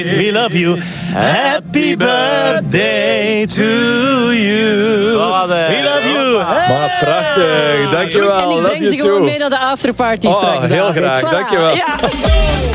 We love you. Happy birthday to you. We love you. Maar prachtig, dankjewel. En ik breng ze gewoon mee naar de afterparty straks. Heel graag, David. Voilà. dankjewel. Ja.